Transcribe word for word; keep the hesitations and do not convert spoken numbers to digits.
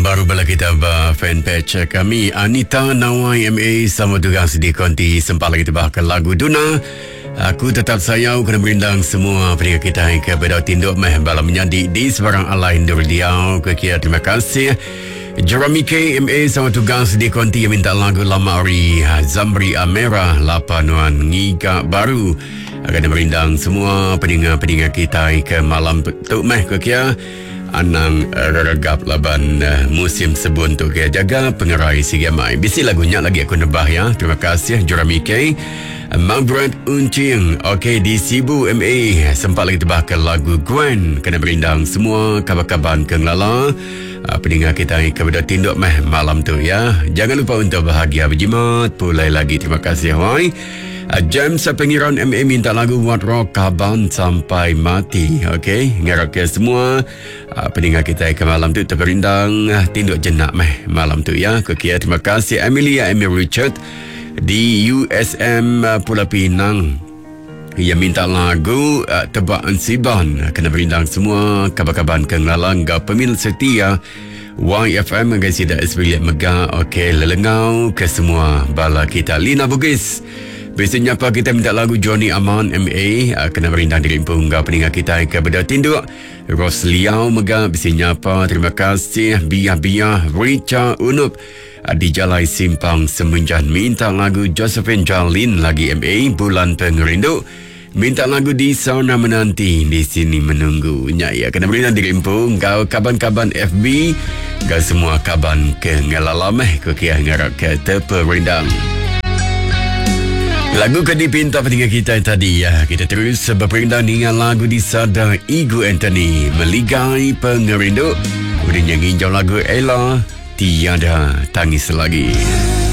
baru bala kita ba fanpage kami Anita Nawai M A sama tugas di konti sempat lagi tebak lagu Duna. Aku tetap sayang kena berindang semua pendengar kita yang kepada tinduk meh bala menyanyi di sebarang alai Indur Diau. Kekira terima kasih. Jeremy K M A sama tugas di konti yang minta lagu lama Ari Zamri Amera Lapanuan Ngiga Baru. Akan berindang semua pendengar-pendengar kita ke malam tu meh kekira Anang regap laban uh, musim sebun tu ke jaga pengerai sigamai. Bisi lagunya lagi aku nebah ya. Terima kasih Jeremy K. Margaret Uncing. Okey di Sibu M A sempat lagi tebah ke lagu Gwen. Kena berindang semua kabar-kabar kenglala. Uh, pendengar kita yang kepada tinduk meh malam tu ya. Jangan lupa untuk bahagia berjimat. Pulai lagi terima kasih hoi. Uh, James Pengiran M A minta lagu What Rock Kaban Sampai Mati. Okey, ngarap ke semua uh, pendengar kita ke malam tu terberindang uh, tinduk jenak meh malam tu ya. Kekia terima kasih Amelia Amy Richard di U S M uh, Pulau Pinang. Ia minta lagu uh, Tebaan Siban. Kena berindang semua kabar-kabar kengalang ga pemil setia Y F M dengan sida Esbilik Mega. Okey, lelengau ke semua bala kita. Lina Bugis. Biasanya apa kita minta lagu Johnny Aman M A. Kena berindang diri pungga peninggal kita ke beda tinduk. Ros Liao Mega. Biasanya apa terima kasih. Biah-biah Richa Unup di Jalai Simpang Semenjan minta lagu Josephine Jalin lagi M A. Bulan Pengerindu. Minta lagu Di Sana Menanti di sini menunggu. Ya, kena berindang diri pung. Kau kaban-kaban F B. Kau semua kaban ke ngalalameh. Kau kia ngarap ke terperindang. Lagu ke dipinta pentinggal kita tadi ya. Kita terus berperindang dengan lagu di Sada Igu Anthony Meligai Pengerindu. Kemudian yang hijau lagu Ella Tiada Tangis Lagi.